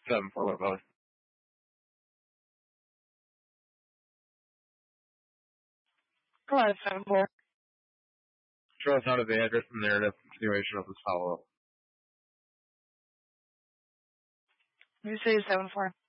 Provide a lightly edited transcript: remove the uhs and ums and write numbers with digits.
7-4, what about? Go ahead, 7-4. Show us how to the address and narrative continuation of this follow-up. You say 7-4.